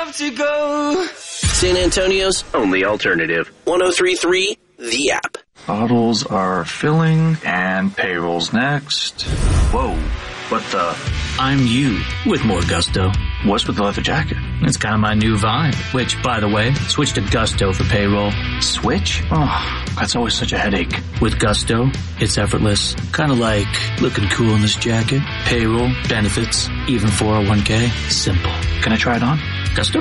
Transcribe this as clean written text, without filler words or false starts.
To go. San Antonio's only alternative. 103.3 The App. Bottles are filling and payrolls next. Whoa, what the? I'm you with more gusto. What's with the leather jacket? It's kind of my new vibe, which, by the way, switch to Gusto for payroll. Switch? Oh, that's always such a headache. With Gusto, it's effortless. Kind of like looking cool in this jacket. Payroll, benefits, even 401k. Simple. Can I try it on?